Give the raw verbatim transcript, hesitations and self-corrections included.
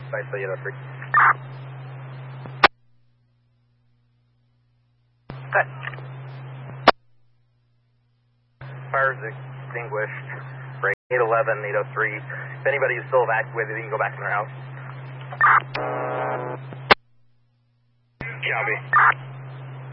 Site eight oh three. Cut. Fire's extinguished. Break eight eleven, eight oh three. If anybody is still evacuated, they can go back in their house. Copy.